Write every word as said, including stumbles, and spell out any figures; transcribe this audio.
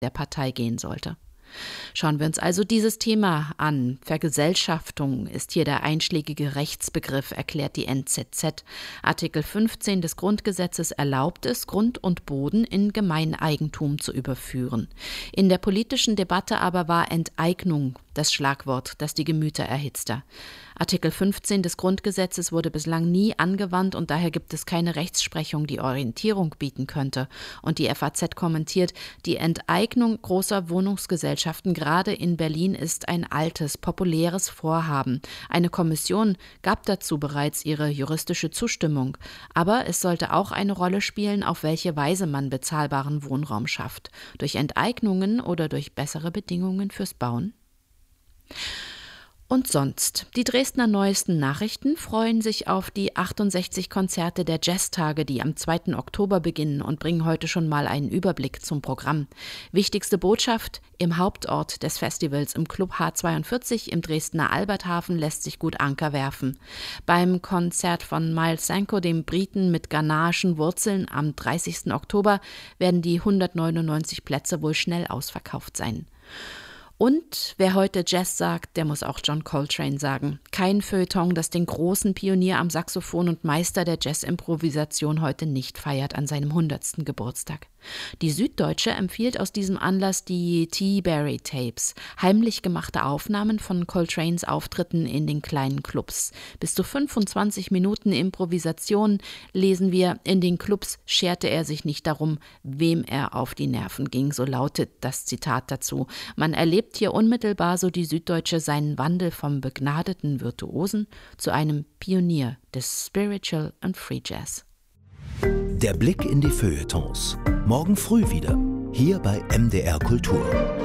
der Partei gehen sollte. Schauen wir uns also dieses Thema an. Vergesellschaftung ist hier der einschlägige Rechtsbegriff, erklärt die N Z Z. Artikel fünfzehn des Grundgesetzes erlaubt es, Grund und Boden in Gemeineigentum zu überführen. In der politischen Debatte aber war Enteignung das Schlagwort, das die Gemüter erhitzte. Artikel fünfzehn des Grundgesetzes wurde bislang nie angewandt und daher gibt es keine Rechtsprechung, die Orientierung bieten könnte. Und die F A Z kommentiert, die Enteignung großer Wohnungsgesellschaften gerade in Berlin ist ein altes, populäres Vorhaben. Eine Kommission gab dazu bereits ihre juristische Zustimmung. Aber es sollte auch eine Rolle spielen, auf welche Weise man bezahlbaren Wohnraum schafft. Durch Enteignungen oder durch bessere Bedingungen fürs Bauen? Und sonst. Die Dresdner Neuesten Nachrichten freuen sich auf die achtundsechzig Konzerte der Jazztage, die am zweiten Oktober beginnen und bringen heute schon mal einen Überblick zum Programm. Wichtigste Botschaft: Im Hauptort des Festivals, im Club H zweiundvierzig im Dresdner Alberthafen, lässt sich gut Anker werfen. Beim Konzert von Miles Sanko, dem Briten mit ghanaischen Wurzeln, am dreißigsten Oktober werden die hundertneunundneunzig Plätze wohl schnell ausverkauft sein. Und wer heute Jazz sagt, der muss auch John Coltrane sagen. Kein Feuilleton, das den großen Pionier am Saxophon und Meister der Jazz-Improvisation heute nicht feiert an seinem hundertsten Geburtstag. Die Süddeutsche empfiehlt aus diesem Anlass die T-Berry-Tapes, heimlich gemachte Aufnahmen von Coltranes Auftritten in den kleinen Clubs. Bis zu fünfundzwanzig Minuten Improvisation, lesen wir. In den Clubs scherte er sich nicht darum, wem er auf die Nerven ging, so lautet das Zitat dazu. Man erlebt hier unmittelbar, so die Süddeutsche, seinen Wandel vom begnadeten Virtuosen zu einem Pionier des Spiritual and Free Jazz. Der Blick in die Feuilletons. Morgen früh wieder. Hier bei M D R Kultur.